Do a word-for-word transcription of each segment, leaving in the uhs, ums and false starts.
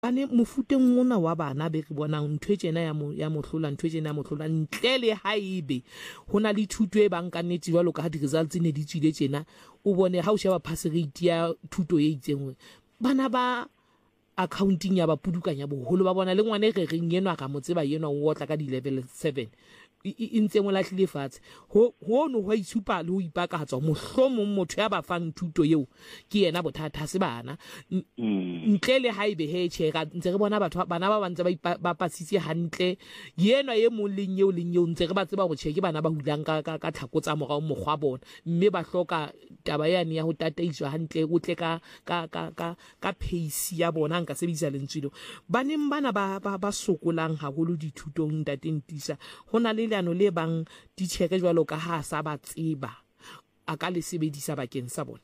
ane mofuteng ona wa bana be re bonang ntwe tsena ya mo ya mohlola ntwe tsena ya mohlola ntle le haibe hona le thuto e bang ka nnete jwalo ka di results ne di tswile tsena o bone ha o sheba pass rate ya thuto e itseng bana ba accounting ya ba pudukanya boholo ba bona le ngwane re reng yenwa ka motse ba yenwa o otla ka di level seven e ntse mo lahlile fatshe ho ho no ho itshupa le ho ipakatswa mohlomong motho ya ba fang thuto eo ke yena bothata se bana ntle le haibe he tshega ntse re bona batho bana ba bantse ba pasitse hantle yenwa ye mo leng eo leng eo ntse re ba tseba go tsheke bana ba hulang ka ka tlhakotsa morao mogwa bona mme ba hloka taba yani ya ho tataiswa hantle o tle ka ka ka ka ka pace ya bona nka sebedisa lentswilo baneng bana ba ba sokolang haholo dithutong Ntatentisa hona le leano le bang di tsheke jwalo ka ha sa ba tseba a ka le sebedisa bakeng sa bona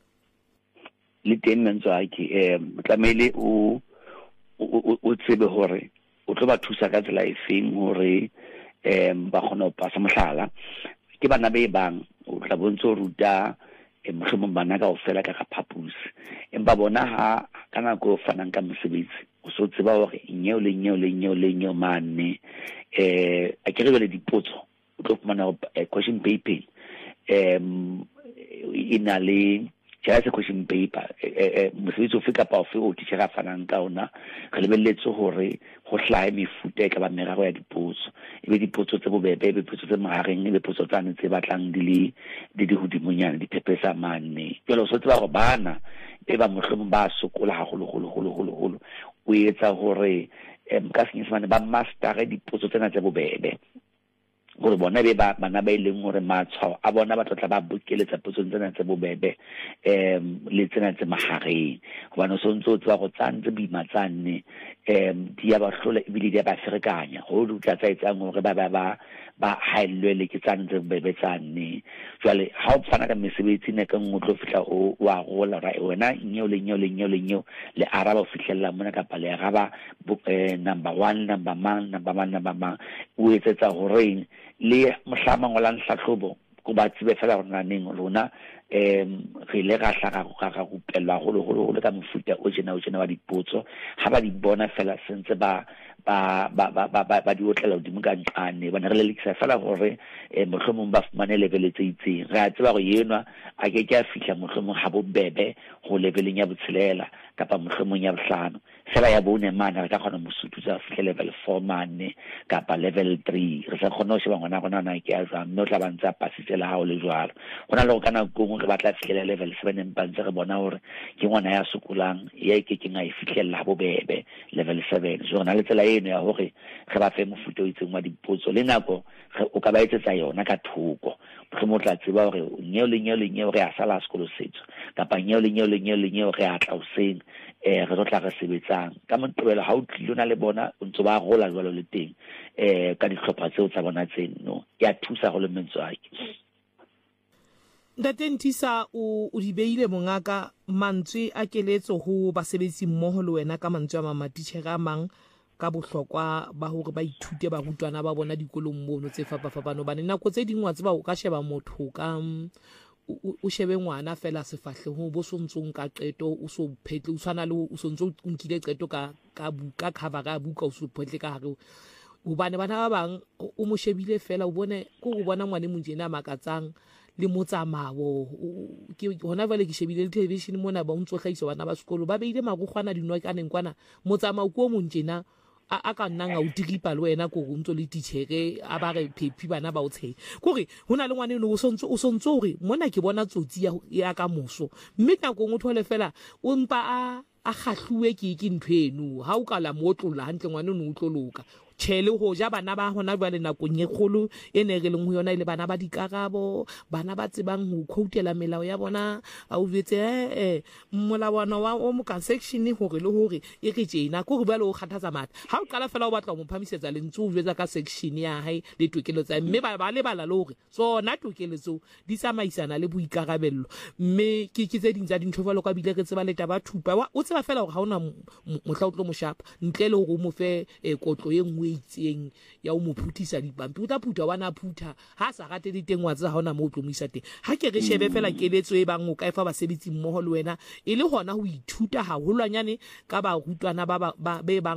le teng ntswa ke eh tlamele o o tsebe hore o tlo ba thusa ka tsela e feng hore eh ba kgona ho pasa mohlala ke bana be bang o tla bontso ruta e mohlomong bana ka o fela ka ga phapusi empa bona ha kana go fanang ka mosebetsi o so tseba hore nyeo le nyeo le nyeo le nyeo mane eh a ke re le dipotso o tlo fumana question paper em ina le ja se question paper eh mosebetsi o fika pa o fe o tshega fanang ka ona re lebelletse hore go hlae mefuta ka ba meraro ya dipotso e be dipotso tse bobebe be dipotso tse mahareng e be dipotso tsa ntse batlang di le di di hodimonyana di phepesa mane jalo so tseba go bana e ba mohlomong ba sokola haholo holo holo holo holo o etsa hore em ka senyefane ba master dipotso tsena tse bobebe gore bona be ba bana ba ileng hore matshwao a bona ba tla ba bokeletsa potso tsena tse bobebe em le tsena tse mahareng hobane so ntse o tswa go tsantse bimatsane em di ya ba hlola e bile di ya ba ferekanya go dutla tsa etsang hore ba ba ba ba haellwe le ke tsantse bebetsane jwale ha o fana ka mesebetsi ne ka ngotlo fihla o wa gola ra wena nyeo le nyeo le nyeo le nyeo le araba o fihlella mona ka pale ya gaba number one number man number one number man o etsetsa hore le mohlama ngolang hlahlobo go ba tsebe fela rona neng rona em re le ga hlaga go ga go pelwa go go go ka mofuta o jena o jena wa dipotso ha ba di bona fela sentse ba ba ba ba ba ba di otlela di mokantane bana re le lekisa fela gore mohlomong ba fumane level tse itseng re a tseba go yenwa a ke ke a fihla mohlomong ha bobebe go leveleng ya botshelela kapa mohlomong ya bohlano fela ya bone mana re ka kgona mosuthu tsa fihla level four mane kapa level three re sa kgona go sheba ngwana gona na ke a jwa mme o tla bantsa pasitsela ha o le jwalo gona le go kana go re batla fihlela level seven empa ntse re bona gore ke ngwana ya sokolang ya ke ke nga e fihlela bobebe level seven so na le tsela eno ya hore re ba fe mofuta o itseng wa dipotso le nako o ka ba etsetsa yona ka thoko mo tla tseba hore nyeo le nyeo le nyeo re a sala sekolo setso kapa nyeo le nyeo le nyeo le nyeo re a tla o seng eh re tla re sebetsang ka motlobelo ha o tlile na le bona o ntse ba gola jwalo le teng eh ka dihlopha tseo tsa bona tseno ya thusa go le mentswaki Ntatentisa o o di beile mongaka mantswe a keletso ho basebetsi mmoho le wena ka mantswe a mamatitjhera mang ka bohlokwa ba hore ba ithute ba rutwana ba bona dikolong mono tse fapafapano bane nako tse dingwa tseba o ka sheba motho ka o shebe ngwana fela sefahlehong bo sontsong ka qeto o so phetle o tshwana le o sontso o nkile qeto ka ka buka cover ka buka o so phetle ka hare hobane bana ba bang o mo shebile fela o bone go go bona ngwane mo njena makatsang le motsamao ke hona vale ke shebile le television mona ba untso tlhaiso bana ba sekolo ba beile magogwana dinwa ka neng kwana motsamao ko mo njena a ka nna o tiripa le wena go ntso le titjhere a ba re phephi bana ba o tshe gore hona le ngwane no o sontso o sontso gore mona ke bona tsotsi ya ka moso mme ka go ngotho le fela o mpa a a khahluwe ke ke nthwenu ha o ka la motlola hantle ngwane no utloloka tshele go ja bana ba hona ba le nako nyekgolo ene re leng ho yona ile bana ba dikarabo bana ba tsebang ho quotela melao ya bona a o vetse eh molawana wa o mo ka section hore le hore e re tsena go re ba le o kgathatsa matha ha o qala fela o batla o mo phamisetsa le ntse o jwetsa ka section ya hae le tokelo tsa mme ba ba le bala le hore so na tokeletso di tsamaisana le boikarabello mme ke ke tse ding tsa dintho fela ka bile re tseba le taba thupa o tseba fela hore ha ona mohla o tlo mo shapa ntle le hore o mo fe kotlo e nngwe e itseng ya o mo phuthisa dipampi o tla phutha wa na phutha ha sa rate di teng wa tsa ha ona mo o tlomisa teng ha ke re shebe fela keletso e bang o ka efa basebetsi mmoho le wena e le hona ho ithuta haholwanyane ka ba rutwana ba be bang